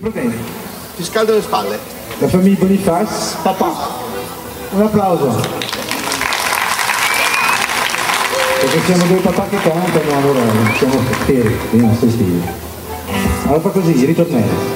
Problemi. Ti scaldo le spalle. La famiglia Boniface, papà. Un applauso. Perché siamo due papà che cantano, allora siamo fieri dei nostri stili. Allora fa così, ritornello.